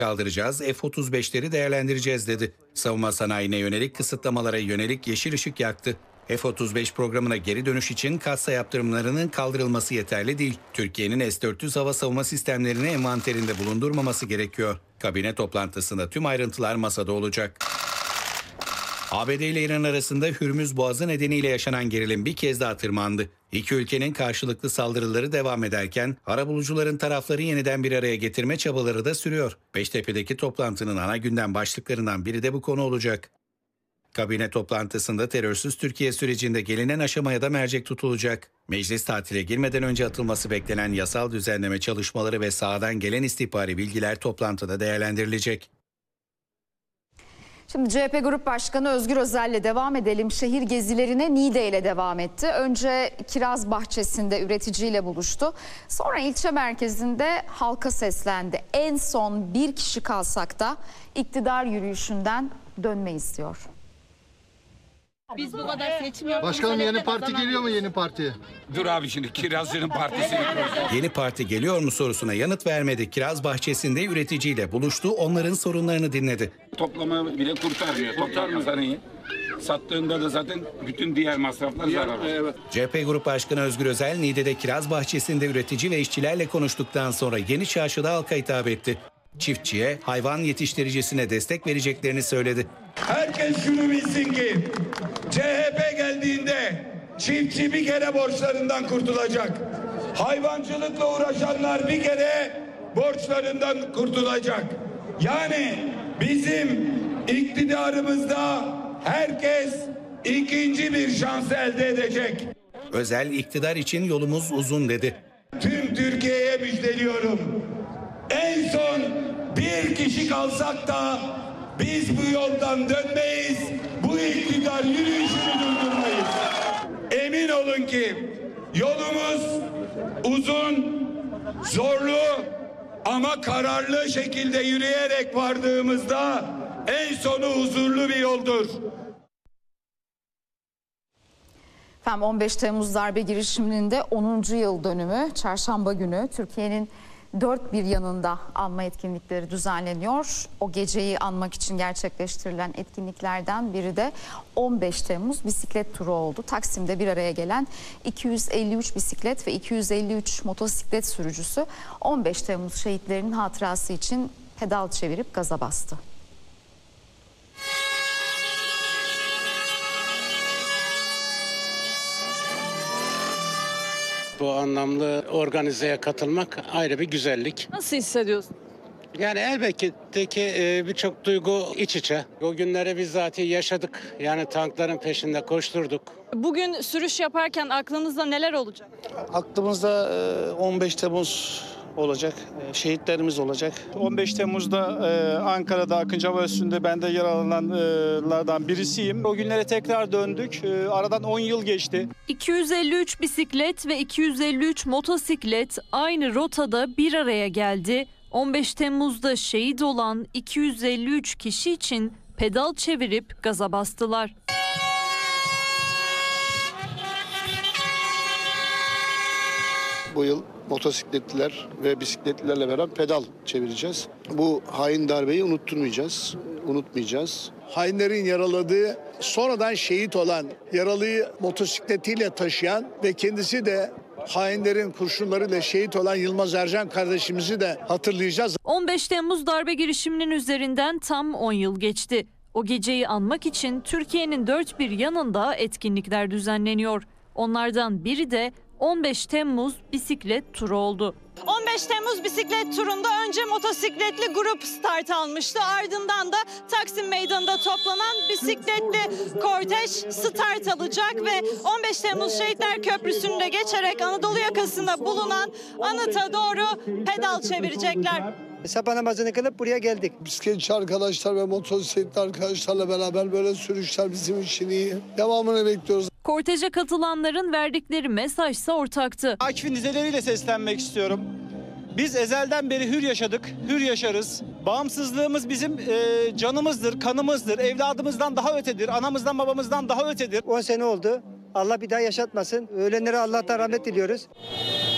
kaldıracağız, F-35'leri değerlendireceğiz dedi. Savunma sanayine yönelik kısıtlamalara yönelik yeşil ışık yaktı. F-35 programına geri dönüş için kassa yaptırımlarının kaldırılması yeterli değil. Türkiye'nin S-400 hava savunma sistemlerini envanterinde bulundurmaması gerekiyor. Kabine toplantısında tüm ayrıntılar masada olacak. ABD ile İran arasında Hürmüz Boğazı nedeniyle yaşanan gerilim bir kez daha tırmandı. İki ülkenin karşılıklı saldırıları devam ederken arabulucuların tarafları yeniden bir araya getirme çabaları da sürüyor. Beştepe'deki toplantının ana gündem başlıklarından biri de bu konu olacak. Kabine toplantısında terörsüz Türkiye sürecinde gelinen aşamaya da mercek tutulacak. Meclis tatile girmeden önce atılması beklenen yasal düzenleme çalışmaları ve sahadan gelen istihbari bilgiler toplantıda değerlendirilecek. Şimdi CHP Grup Başkanı Özgür Özel'le devam edelim. Şehir gezilerine Niğde ile devam etti. Önce Kiraz Bahçesi'nde üreticiyle buluştu. Sonra ilçe merkezinde halka seslendi. En son bir kişi kalsak da iktidar yürüyüşünden dönme istiyor. Biz bu kadar seçim yaptık. Başkanım yeni parti geliyor mu yeni parti? Dur abi şimdi Kirazcı'nın partisini kuracağız. Yeni parti geliyor mu sorusuna yanıt vermedi. Kiraz Bahçesi'nde üreticiyle buluştu, onların sorunlarını dinledi. Toplama bile kurtarmıyor. Kurtarmadan iyi. Sattığında da zaten bütün diğer masraflar zarar. Evet. CHP Grup Başkanı Özgür Özel, Niğde'de Kiraz Bahçesi'nde üretici ve işçilerle konuştuktan sonra Yeni Çarşı'da halka hitap etti. Çiftçiye, hayvan yetiştiricisine destek vereceklerini söyledi. Herkes şunu bilsin ki CHP geldiğinde çiftçi bir kere borçlarından kurtulacak. Hayvancılıkla uğraşanlar bir kere borçlarından kurtulacak. Yani bizim iktidarımızda herkes ikinci bir şans elde edecek. Özel, iktidar için yolumuz uzun dedi. Tüm Türkiye'ye müjdeliyorum. En son bir kişi kalsak da biz bu yoldan dönmeyiz, bu iktidar yürüyüşünü durdurmayız. Emin olun ki yolumuz uzun, zorlu ama kararlı şekilde yürüyerek vardığımızda en sonu huzurlu bir yoldur. 15 Temmuz darbe girişiminin de 10. yıl dönümü çarşamba günü Türkiye'nin dört bir yanında anma etkinlikleri düzenleniyor. O geceyi anmak için gerçekleştirilen etkinliklerden biri de 15 Temmuz bisiklet turu oldu. Taksim'de bir araya gelen 253 bisiklet ve 253 motosiklet sürücüsü 15 Temmuz şehitlerinin hatırası için pedal çevirip gaza bastı. Bu anlamlı organizeye katılmak ayrı bir güzellik. Nasıl hissediyorsun? Yani elbette ki birçok duygu iç içe. O günleri biz zaten yaşadık. Yani tankların peşinde koşturduk. Bugün sürüş yaparken aklınızda neler olacak? Aklımızda 15 Temmuz olacak, şehitlerimiz olacak. 15 Temmuz'da Ankara'da Akıncı Hava Üssü'nde ben de yer alanlardan birisiyim. O günlere tekrar döndük. Aradan 10 yıl geçti. 253 bisiklet ve 253 motosiklet aynı rotada bir araya geldi. 15 Temmuz'da şehit olan 253 kişi için pedal çevirip gaza bastılar. Bu yıl motosikletliler ve bisikletlilerle beraber pedal çevireceğiz. Bu hain darbeyi unutmayacağız. Hainlerin yaraladığı, sonradan şehit olan, yaralıyı motosikletiyle taşıyan ve kendisi de hainlerin kurşunlarıyla şehit olan Yılmaz Ercan kardeşimizi de hatırlayacağız. 15 Temmuz darbe girişiminin üzerinden tam 10 yıl geçti. O geceyi anmak için Türkiye'nin dört bir yanında etkinlikler düzenleniyor. Onlardan biri de 15 Temmuz bisiklet turu oldu. 15 Temmuz bisiklet turunda önce motosikletli grup start almıştı. Ardından da Taksim Meydanı'nda toplanan bisikletli kortej start alacak ve 15 Temmuz Şehitler Köprüsü'nde geçerek Anadolu yakasında bulunan anıta doğru pedal çevirecekler. Sabah namazını kılıp buraya geldik. Bisikletçi arkadaşlar ve motosikletli arkadaşlarla beraber böyle sürüşler bizim için iyi. Devamını bekliyoruz. Korteje katılanların verdikleri mesajsa ortaktı. Akif'in dizeleriyle seslenmek istiyorum. Biz ezelden beri hür yaşadık, hür yaşarız. Bağımsızlığımız bizim canımızdır, kanımızdır, evladımızdan daha ötedir, anamızdan babamızdan daha ötedir. 10 sene oldu. Allah bir daha yaşatmasın. Ölenlere Allah'tan rahmet diliyoruz.